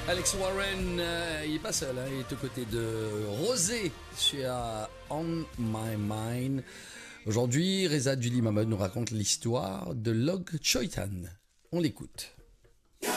Alex Warren, il est pas seul, hein, il est aux côtés de Rosé sur On My Mind. Aujourd'hui, Reza Duli Mahmoud nous raconte l'histoire de Log Choitan. On l'écoute.